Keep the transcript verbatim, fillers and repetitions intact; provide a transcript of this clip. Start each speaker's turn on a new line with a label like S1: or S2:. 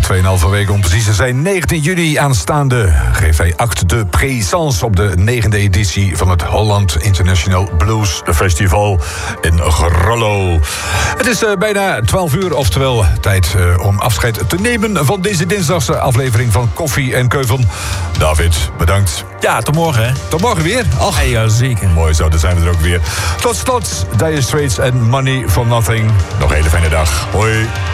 S1: twee komma vijf weken om precies te zijn. negentien juli aanstaande geeft hij acte de présence op de negende editie van het Holland International Blues Festival in Grollo. Het is uh, bijna twaalf uur, oftewel tijd uh, om afscheid te nemen van deze dinsdagse aflevering van Koffie en Keuvel. David, bedankt.
S2: Ja, tot morgen. Hè?
S1: Tot morgen weer. Ach,
S2: hey, ja, zeker.
S1: Mooi zo, dan zijn we er ook weer. Tot slot, Dire Straits en Money for Nothing. Nog een hele fijne dag. Hoi.